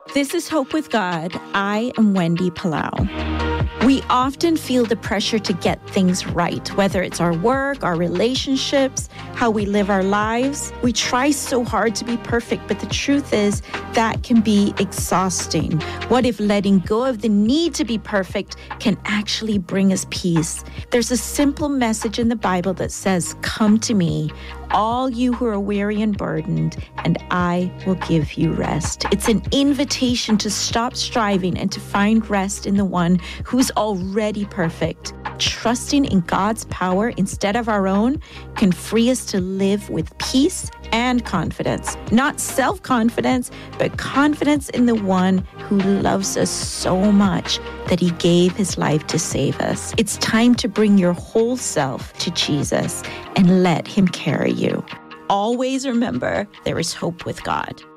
This is Hope with God. I am Wendy Palau. We often feel the pressure to get things right, whether it's our work, our relationships, how we live our lives. We try so hard to be perfect, but the truth is that can be exhausting. What if letting go of the need to be perfect can actually bring us peace? There's a simple message in the Bible that says, "Come to me, all you who are weary and burdened, and I will give you rest." It's an invitation to stop striving and to find rest in the one who's already perfect. Trusting in God's power instead of our own can free us to live with peace and confidence. Not self-confidence, but confidence in the one who loves us so much that he gave his life to save us. It's time to bring your whole self to Jesus and let him carry you. Always remember, there is hope with God.